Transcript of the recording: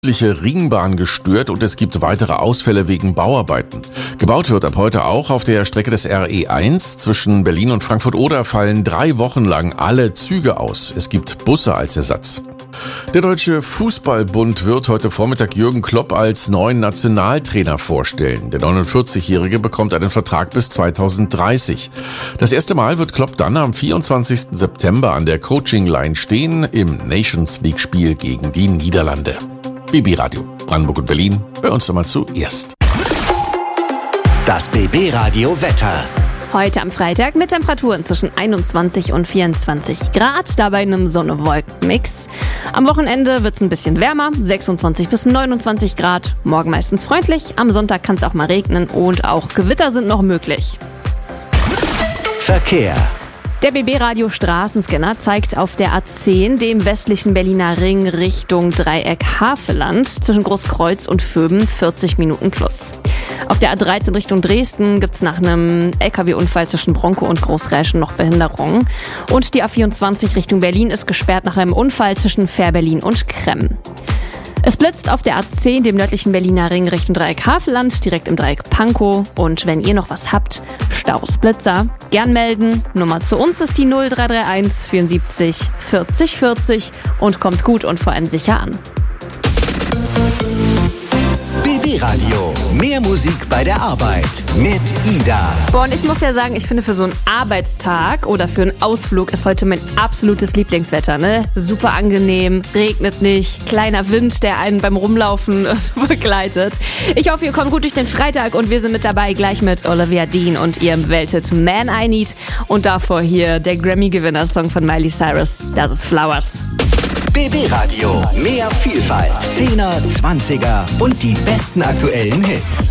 Ringbahn gestört und es gibt weitere Ausfälle wegen Bauarbeiten. Gebaut wird ab heute auch auf der Strecke des RE1 zwischen Berlin und Frankfurt-Oder fallen 3 Wochen lang alle Züge aus. Es gibt Busse als Ersatz. Der Deutsche Fußballbund wird heute Vormittag Jürgen Klopp als neuen Nationaltrainer vorstellen. Der 49-Jährige bekommt einen Vertrag bis 2030. Das erste Mal wird Klopp dann am 24. September an der Coaching-Line stehen im Nations-League-Spiel gegen die Niederlande. BB Radio, Brandenburg und Berlin, bei uns nochmal zuerst. Das BB Radio Wetter. Heute am Freitag mit Temperaturen zwischen 21 und 24 Grad, dabei einem Sonne-Wolken-Mix. Am Wochenende wird es ein bisschen wärmer, 26 bis 29 Grad, morgen meistens freundlich, am Sonntag kann es auch mal regnen und auch Gewitter sind noch möglich. Verkehr. Der BB-Radio Straßenscanner zeigt auf der A10, dem westlichen Berliner Ring Richtung Dreieck Havelland, zwischen Großkreuz und Vöben 40 Minuten plus. Auf der A13 Richtung Dresden gibt es nach einem LKW-Unfall zwischen Bronco und Großräschen noch Behinderungen. Und die A24 Richtung Berlin ist gesperrt nach einem Unfall zwischen Fährberlin und Kremm. Es blitzt auf der A10, dem nördlichen Berliner Ring Richtung Dreieck Havelland, direkt im Dreieck Pankow. Und wenn ihr noch was habt, Staus, Blitzer, gern melden. Nummer zu uns ist die 0331 74 40 40 und kommt gut und vor allem sicher an. BB Radio. Mehr Musik bei der Arbeit mit Ida. Boah, und ich muss ja sagen, ich finde für so einen Arbeitstag oder für einen Ausflug ist heute mein absolutes Lieblingswetter, ne? Super angenehm, regnet nicht, kleiner Wind, der einen beim Rumlaufen begleitet. Ich hoffe, ihr kommt gut durch den Freitag und wir sind mit dabei, gleich mit Olivia Dean und ihrem Welthit Man I Need. Und davor hier der Grammy-Gewinner-Song von Miley Cyrus, das ist Flowers. BB Radio. Mehr Vielfalt. 10er, 20er und die besten aktuellen Hits.